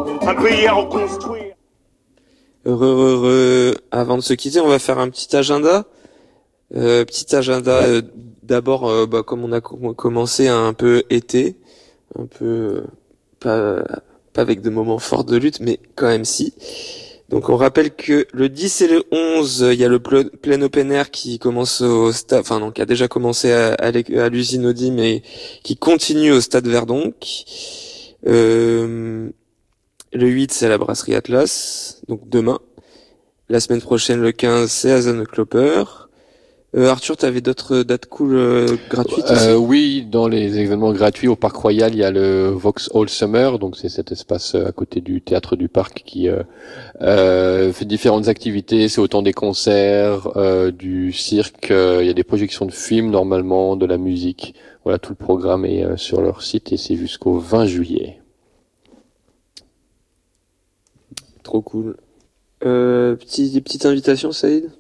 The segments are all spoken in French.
un pays à reconstruire. Avant de se quitter, on va faire un petit agenda. D'abord, comme on a commencé un peu été, un peu pas avec de moments forts de lutte, mais quand même si. Donc on rappelle que le 10 et le 11, il y a le plein open air qui commence au stade, enfin non, qui a déjà commencé à l'usine Audi, mais qui continue au stade Verdonck. Le 8, c'est à la brasserie Atlas, donc demain. La semaine prochaine, le 15, c'est à Zanecloper. Arthur, t'avais d'autres dates cool gratuites aussi? Oui, dans les événements gratuits au Parc Royal, il y a le Vauxhall Summer, donc c'est cet espace à côté du théâtre du parc qui fait différentes activités. C'est autant des concerts, du cirque, il y a des projections de films normalement, de la musique. Voilà, tout le programme est sur leur site et c'est jusqu'au 20 juillet. Trop cool. Petite invitation, Saïd,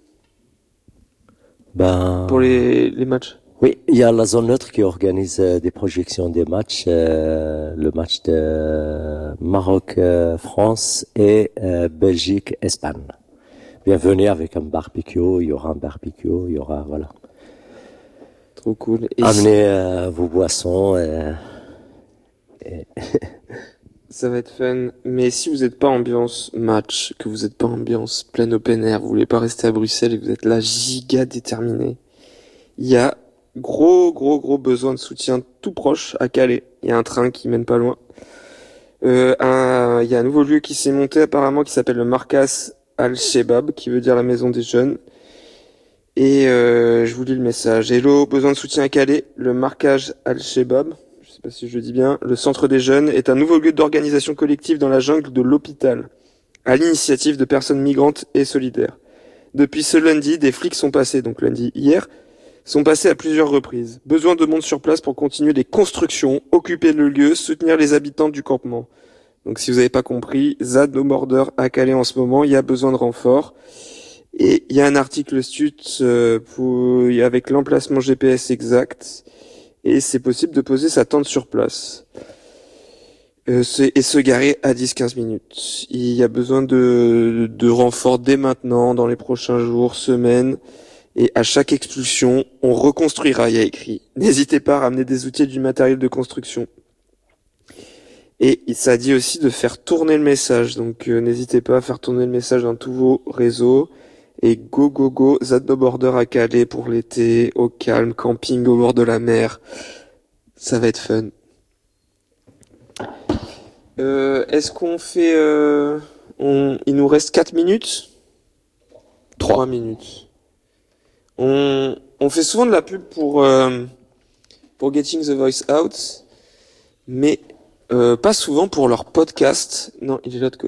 pour les matchs. Oui, il y a la zone neutre qui organise des projections des matchs, le match de Maroc-France et Belgique-Espagne. Bienvenue avec un barbecue, il y aura voilà. Trop cool. Et amenez vos boissons. ça va être fun. Mais si vous n'êtes pas ambiance match, que vous n'êtes pas ambiance plein open air, vous voulez pas rester à Bruxelles et que vous êtes là giga déterminé, il y a gros besoin de soutien tout proche à Calais. Il y a un train qui mène pas loin. Il y a un nouveau lieu qui s'est monté apparemment qui s'appelle le Markas Al-Shebab, qui veut dire la maison des jeunes. Et je vous lis le message. Hello, besoin de soutien à Calais. Le Markas Al-Shebab, je sais pas si je le dis bien, le centre des jeunes, est un nouveau lieu d'organisation collective dans la jungle de l'hôpital, à l'initiative de personnes migrantes et solidaires. Depuis ce lundi, des flics sont passés, donc lundi hier, sont passés à plusieurs reprises. Besoin de monde sur place pour continuer les constructions, occuper le lieu, soutenir les habitants du campement. Donc si vous n'avez pas compris, ZAD No Border à Calais en ce moment, il y a besoin de renfort. Et il y a un article STUT avec l'emplacement GPS exact. Et c'est possible de poser sa tente sur place. Et se garer à 10-15 minutes. Il y a besoin de renfort dès maintenant, dans les prochains jours, semaines. Et à chaque expulsion, on reconstruira, il y a écrit. N'hésitez pas à ramener des outils et du matériel de construction. Et ça dit aussi de faire tourner le message. Donc n'hésitez pas à faire tourner le message dans tous vos réseaux. Et go, ZAD No Border à Calais pour l'été, au calme, camping au bord de la mer. Ça va être fun. Est-ce qu'on fait... il nous reste 4 minutes 3 minutes. On fait souvent de la pub pour Getting the Voice Out, mais pas souvent pour leur podcast. Non, il est de l'autre côté.